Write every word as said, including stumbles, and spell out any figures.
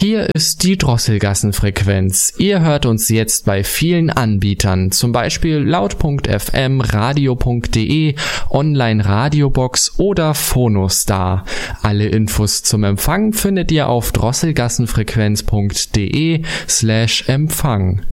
Hier ist die Drosselgassenfrequenz. Ihr hört uns jetzt bei vielen Anbietern, zum Beispiel laut punkt f m, radio punkt de, Online-Radiobox oder Phonostar. Alle Infos zum Empfang findet ihr auf drosselgassenfrequenz punkt de slash Empfang.